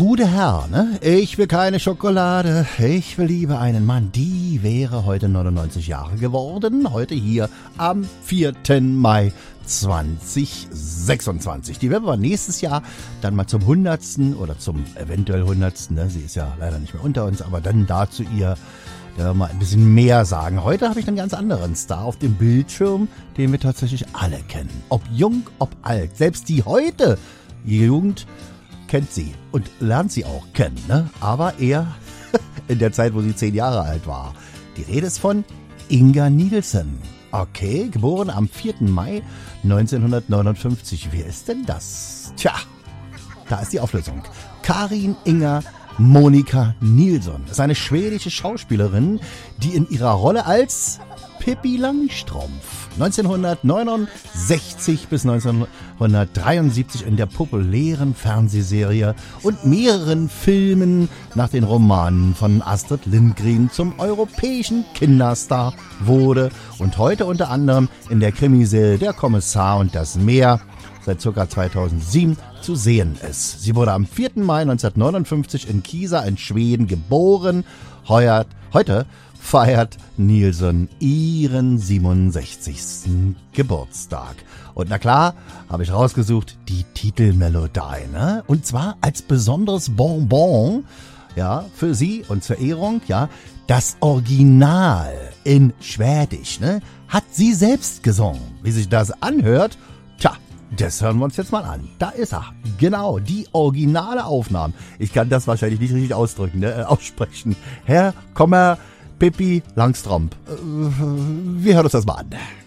gute Herr, ne? Ich will keine Schokolade, ich will lieber einen Mann. Die wäre heute 99 Jahre geworden, heute hier am 4. Mai 2026. Die werden wir nächstes Jahr dann mal zum 100. oder zum eventuell 100. Ne? Sie ist ja leider nicht mehr unter uns, aber dann dazu ihr mal ein bisschen mehr sagen. Heute habe ich einen ganz anderen Star auf dem Bildschirm, den wir tatsächlich alle kennen. Ob jung, ob alt. Selbst die heute Jugend kennt sie und lernt sie auch kennen. Ne? Aber eher in der Zeit, wo sie 10 Jahre alt war. Die Rede ist von Inga Nielsen. Okay, geboren am 4. Mai 1959. Wer ist denn das? Tja, da ist die Auflösung. Karin Inga Monica Nilsson ist eine schwedische Schauspielerin, die in ihrer Rolle als Pippi Langstrumpf 1969 bis 1973 in der populären Fernsehserie und mehreren Filmen nach den Romanen von Astrid Lindgren zum europäischen Kinderstar wurde und heute unter anderem in der Krimiserie Der Kommissar und das Meer seit ca. 2007 zu sehen ist. Sie wurde am 4. Mai 1959 in Kisa in Schweden geboren. Heute feiert Nilsson ihren 67. Geburtstag. Und na klar, habe ich rausgesucht, die Titelmelodie, ne? Und zwar als besonderes Bonbon, ja, für sie und zur Ehrung, ja, das Original in Schwedisch, ne? Hat sie selbst gesungen. Wie sich das anhört, tja, das hören wir uns jetzt mal an. Da ist er. Genau, die originale Aufnahme. Ich kann das wahrscheinlich nicht richtig ausdrücken, ne? Aussprechen. Herr Pippi Langstrumpf. Wir hören uns das mal an.